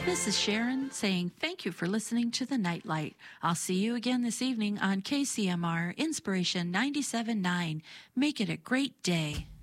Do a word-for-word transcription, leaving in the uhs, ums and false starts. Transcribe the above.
This is Sharon saying thank you for listening to The Nightlight. I'll see you again this evening on K C M R Inspiration ninety-seven point nine. Make it a great day.